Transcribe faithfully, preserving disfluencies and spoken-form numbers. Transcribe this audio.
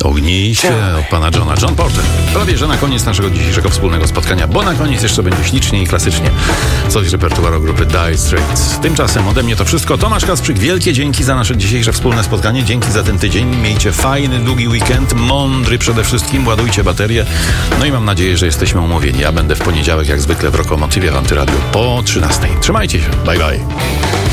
Ognijcie od pana Johna. John Porter. Prawie, że na koniec naszego dzisiejszego wspólnego spotkania, bo na koniec jeszcze będzie ślicznie i klasycznie coś z repertuaru grupy Dire Straits. Tymczasem ode mnie to wszystko. Tomasz Kasprzyk, wielkie dzięki za nasze dzisiejsze wspólne spotkanie. Dzięki za ten tydzień. Miejcie fajny, długi weekend. Mądry przede wszystkim. Ładujcie baterię. No i mam nadzieję, że jesteśmy umówieni. Ja będę w poniedziałek jak zwykle w Rokomotywie w Antyradiu po trzynastej. Trzymajcie się. Bye, bye.